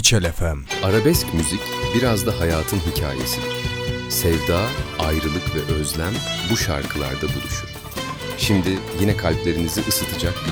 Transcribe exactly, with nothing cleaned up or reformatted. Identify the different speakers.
Speaker 1: İçel F M.
Speaker 2: Arabesk müzik biraz da hayatın hikayesidir. Sevda, ayrılık ve özlem bu şarkılarda buluşur. Şimdi yine kalplerinizi ısıtacak